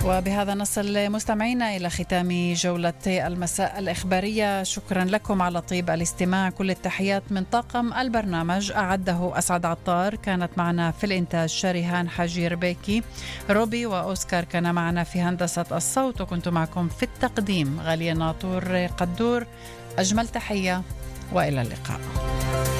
وبهذا نصل مستمعينا إلى ختام جولة المساء الإخبارية. شكرا لكم على طيب الاستماع. كل التحيات من طاقم البرنامج. أعده أسعد عطار، كانت معنا في الإنتاج شريهان حاجي ربيكي، روبي وأوسكار كان معنا في هندسة الصوت، وكنت معكم في التقديم غالية ناطور قدور. أجمل تحية وإلى اللقاء.